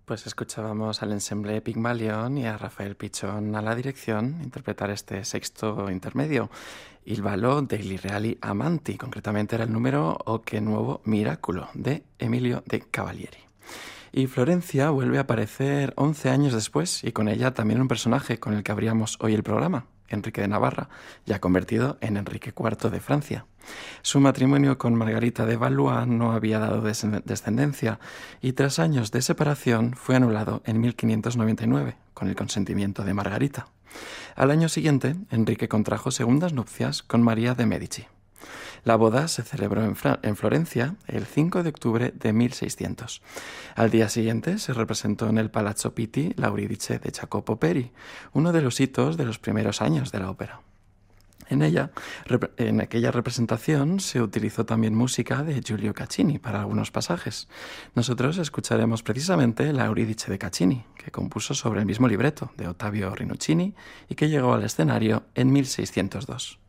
Pues escuchábamos al ensemble Pigmalión y a Rafael Pichón a la dirección interpretar este sexto intermedio, Il ballo degli reali amanti, concretamente era el número O che nuovo miracolo, de Emilio de Cavalieri. Y Florencia vuelve a aparecer 11 años después, y con ella también un personaje con el que abríamos hoy el programa, Enrique de Navarra, ya convertido en Enrique IV de Francia. Su matrimonio con Margarita de Valois no había dado descendencia y tras años de separación fue anulado en 1599 con el consentimiento de Margarita. Al año siguiente, Enrique contrajo segundas nupcias con María de Medici. La boda se celebró en Florencia el 5 de octubre de 1600. Al día siguiente se representó en el Palazzo Pitti la Euridice de Jacopo Peri, uno de los hitos de los primeros años de la ópera. En aquella representación se utilizó también música de Giulio Caccini para algunos pasajes. Nosotros escucharemos precisamente la Euridice de Caccini, que compuso sobre el mismo libreto de Ottavio Rinuccini y que llegó al escenario en 1602.